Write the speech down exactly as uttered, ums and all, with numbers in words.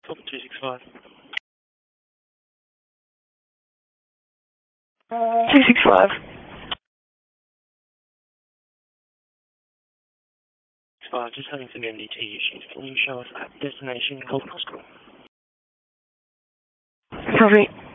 Copy two six five. two six five. five, just having some M D T issues. Can you show us at destination Cold Hospital? Copy.